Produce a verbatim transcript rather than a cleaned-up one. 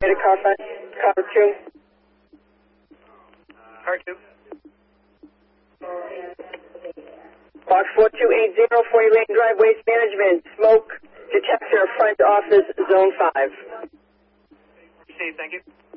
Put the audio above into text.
Get a car five, car two. Car two. Box four two eight zero, forty Lane Drive, Waste Management. Smoke detector, front office, zone five. Steve, thank you.